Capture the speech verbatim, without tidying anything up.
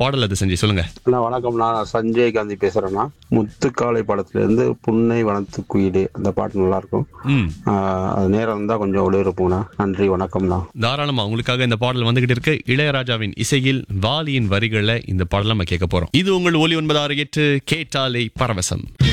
பாடல் அது செஞ்சு சொல்லுங்க. அண்ணா வணக்கம், நான் சஞ்சய் காந்தி பேசுறேன்னா. முத்துக்காலை படத்துல இருந்து புன்னை வனத்து குயிலே அந்த பாட்டு நல்லா இருக்கும். ம் ஆஹ் அது நேரம் இருந்தா கொஞ்சம் ஒளிபரப்புங்கண்ணா. நன்றி, வணக்கம்ண்ணா. தாராளமா உங்களுக்காக இந்த பாடல் வந்துகிட்டு இருக்கு. இளையராஜாவின் இசையில் வாலியின் வரிகளை இந்த பாடல் நம்ம கேட்க போறோம். இது உங்கள் ஒலி ஒன்பது ஆறு எட்டு கேட்டாலே பரவசம்.